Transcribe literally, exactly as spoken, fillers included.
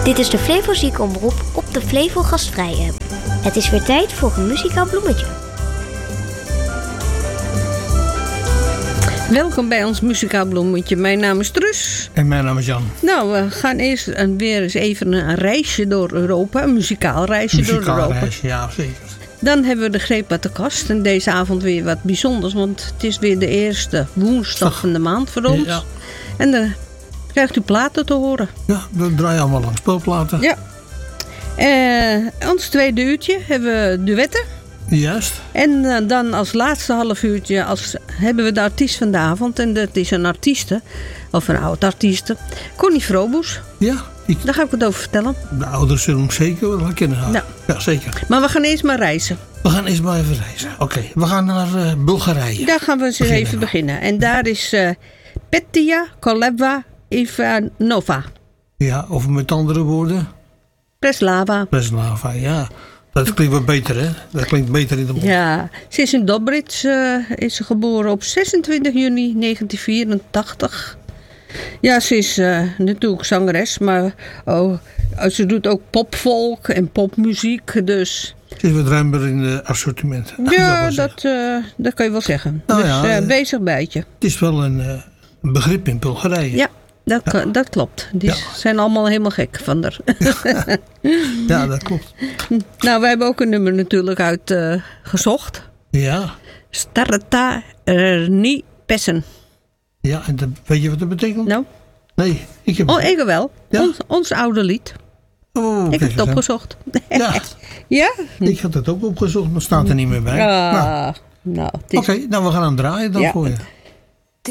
Dit is de Flevo Ziekenomroep op de Flevo Gastvrij app. Het is weer tijd voor een muzikaal bloemetje. Welkom bij ons muzikaal bloemetje. Mijn naam is Truus. En mijn naam is Jan. Nou, we gaan eerst een, weer eens even een reisje door Europa. Een muzikaal reisje muzikaal door Europa. Reisje, ja, zeker. Dan hebben we de Greep uit de Kast. En deze avond weer wat bijzonders. Want het is weer de eerste woensdag van de maand voor ons. Ja. En dan krijgt u platen te horen. Ja, we draaien allemaal langs speelplaten. Ja. Uh, ons tweede uurtje hebben we duetten. Juist. En uh, dan als laatste half uurtje als, hebben we de artiest van de avond. En dat is een artieste, of een oud artieste. Connie Froboes. Ja. Ik... Daar ga ik wat over vertellen. De ouders zullen hem zeker wel kennen. Ja. Ja, zeker. Maar we gaan eerst maar reizen. We gaan eerst maar even reizen. Oké, okay. We gaan naar uh, Bulgarije. Daar gaan we eens beginnen. even beginnen. En daar is uh, Petia Koleva Ivanova. Ja, of met andere woorden? Preslava. Preslava, ja. Dat klinkt wat beter, hè? Dat klinkt beter in de mond. Ja, ze is in Dobrich, uh, is ze geboren op zesentwintig juni negentien vierentachtig. Ja, ze is uh, natuurlijk zangeres, maar oh, ze doet ook popvolk en popmuziek, dus... Ze is wat ruimer in het assortiment. Ja, dat, uh, dat kan je wel zeggen. Nou, dus ja, uh, bezig bijtje. Het is wel een uh, begrip in Bulgarije. Ja. Dat, ja. dat klopt. Die ja. zijn allemaal helemaal gek van haar. Ja, dat klopt. Nou, wij hebben ook een nummer natuurlijk uitgezocht. Uh, ja. Starta Erni Pessen. Ja, en dat, weet je wat dat betekent? Nou? Nee, ik heb... Oh, ik wel. Ja? Ons, ons oude lied. Oh, ik heb het opgezocht. Ja. Ja? Ik had het ook opgezocht, maar staat er niet meer bij. Ah, nou. nou Oké, okay, nou we gaan hem draaien dan ja. voor je.